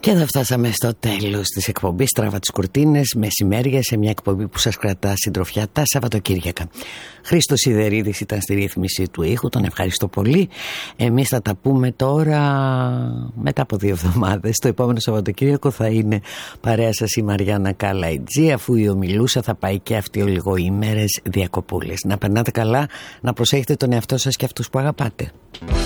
Και εδώ φτάσαμε στο τέλος της εκπομπής Τράβα τις κουρτίνες, μεσημέρια, σε μια εκπομπή που σας κρατά συντροφιά τα Σαββατοκύριακα. Χρήστος Σιδερίδης ήταν στη ρύθμιση του ήχου, τον ευχαριστώ πολύ. Εμείς θα τα πούμε τώρα μετά από 2 εβδομάδες. Το επόμενο Σαββατοκύριακο θα είναι παρέα σας η Μαριάννα Καλαϊτζή, αφού η Ομιλούσα θα πάει και αυτή ολιγοήμερες διακοπούλες. Να περνάτε καλά, να προσέχετε τον εαυτό σας και αυτούς που αγαπάτε.